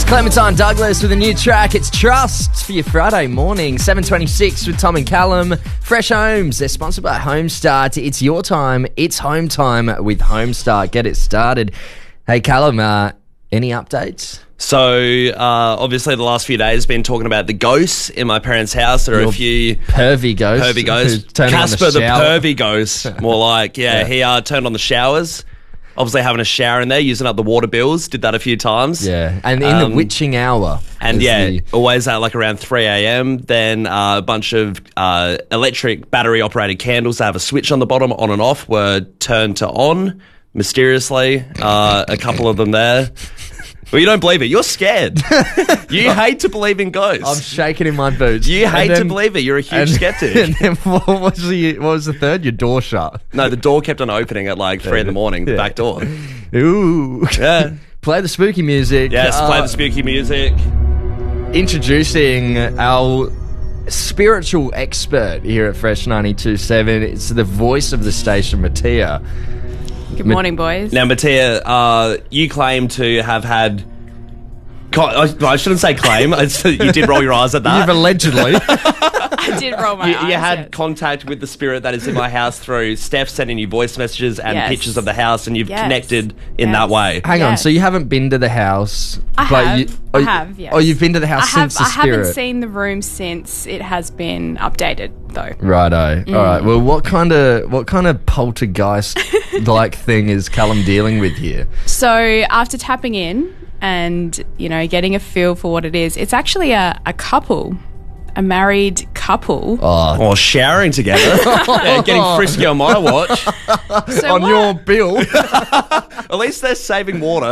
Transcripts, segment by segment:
Clementine Douglas with a new track. It's Trust for your Friday morning, 7:26 with Tom and Callum. Fresh Homes, they're sponsored by Homestart. It's your time. It's home time with Homestart. Get it started. Hey, Callum, any updates? So, obviously the last few days been talking about the ghosts in my parents' house. There are a few... Pervy ghosts. Pervy ghosts. Casper the pervy ghost. More like, he turned on the showers. Obviously having a shower in there, using up the water bills. Did that a few times. Yeah, and in the witching hour. And always at like around 3 a.m. Then a bunch of electric battery-operated candles that have a switch on the bottom, on and off, were turned to on mysteriously. A couple of them there. Well, you don't believe it. You're scared. You hate to believe in ghosts. I'm shaking in my boots. You hate to believe it. You're a huge skeptic. And then what was the third? Your door shut. No, the door kept on opening at like 3 in the morning, the back door. Ooh. Yeah. Play the spooky music. Yes, play the spooky music. Introducing our spiritual expert here at Fresh 92.7. It's the voice of the station, Mattia. Good morning, boys. Now, Mattia, you claim to have had... I shouldn't say claim. You did roll your eyes at that. You've allegedly. I did roll my eyes. You had contact with the spirit that is in my house through Steph sending you voice messages and pictures of the house, and you've connected in that way. Hang on, so you haven't been to the house? I have, yes. Oh, you've been to the house since the spirit? I haven't seen the room since it has been updated, though. Righto. All right. Well, what kind of poltergeist-like thing is Callum dealing with here? So after tapping in and, getting a feel for what it is, it's actually a couple. A married couple. Oh, showering together. Getting frisky on my watch. So on your bill. At least they're saving water.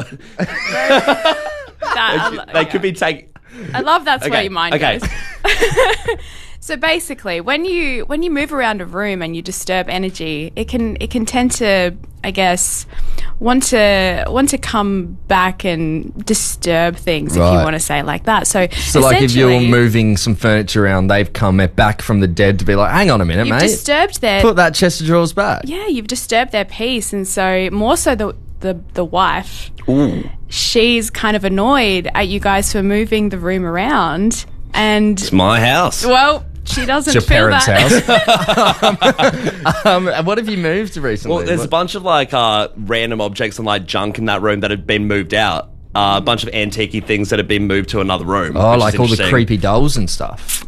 They could be taking... I love that's where your mind goes. So basically, when you move around a room and you disturb energy, it can tend to, I guess, want to come back and disturb things, if you want to say it like that. So like if you're moving some furniture around, they've come back from the dead to be like, hang on a minute, mate. You've disturbed their... Put that chest of drawers back. Yeah, you've disturbed their peace. And so more so the wife, she's kind of annoyed at you guys for moving the room around. And it's my house. Well... She doesn't it's your feel parents' that. house. What have you moved recently? Well, there's a bunch of random objects and junk in that room that have been moved out. A bunch of antique things that have been moved to another room. Oh, like all the creepy dolls and stuff.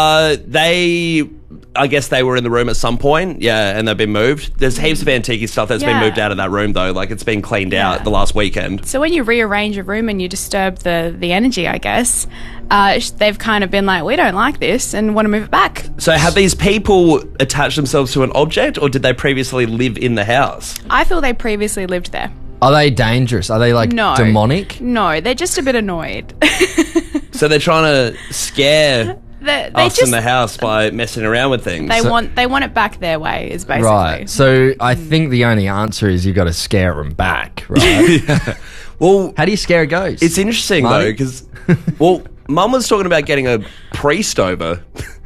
I guess they were in the room at some point, and they've been moved. There's heaps of antique stuff that's been moved out of that room, though. Like, it's been cleaned out the last weekend. So when you rearrange a room and you disturb the energy, I guess, they've kind of been like, we don't like this and want to move it back. So have these people attached themselves to an object, or did they previously live in the house? I feel they previously lived there. Are they dangerous? Are they demonic? No, they're just a bit annoyed. So they're trying to scare us in the house by messing around with things. They want it back their way, is basically. Right. So I think the only answer is you've got to scare them back, right? Well, how do you scare a ghost? It's interesting, though, because, Mum was talking about getting a priest over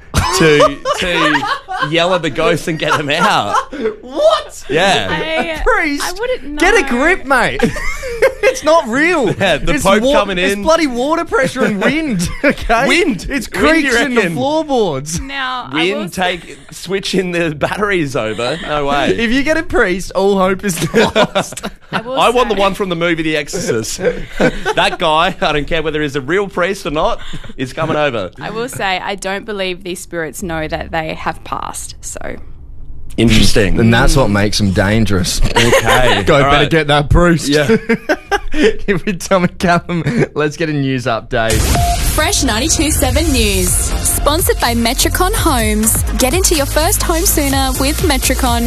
to yell at the ghosts and get them out. What? Yeah. A priest? I wouldn't know. Get a grip, mate. It's not real. Yeah, the Pope coming in. It's bloody water pressure and wind, okay? Wind? It's creaks in the floorboards. Now, switch in the batteries over. No way. If you get a priest, all hope is lost. I want the one from the movie The Exorcist. That guy, I don't care whether he's a real priest or not, is coming over. I will say, I don't believe these spirits know that they have passed, so... Interesting. And that's what makes them dangerous. Okay. Better get that priest. Yeah. With Tom and Callum, let's get a news update. Fresh 92.7 News. Sponsored by Metricon Homes. Get into your first home sooner with Metricon.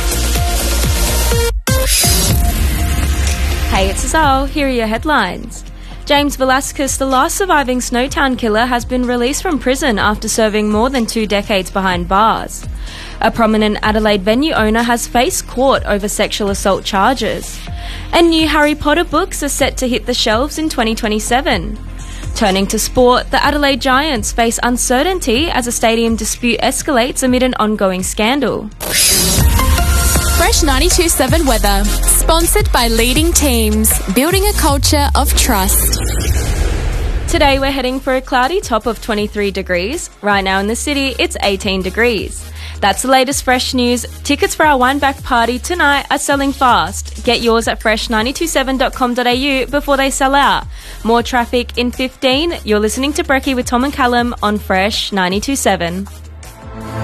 Hey, it's Azal. Here are your headlines. James Velasquez, the last surviving Snowtown killer, has been released from prison after serving more than 2 decades behind bars. A prominent Adelaide venue owner has faced court over sexual assault charges. And new Harry Potter books are set to hit the shelves in 2027. Turning to sport, the Adelaide Giants face uncertainty as a stadium dispute escalates amid an ongoing scandal. Fresh 92.7 weather. Sponsored by Leading Teams. Building a culture of trust. Today we're heading for a cloudy top of 23 degrees. Right now in the city, it's 18 degrees. That's the latest Fresh news. Tickets for our Wineback party tonight are selling fast. Get yours at fresh927.com.au before they sell out. More traffic in 15. You're listening to Brekkie with Tom and Callum on Fresh 92.7.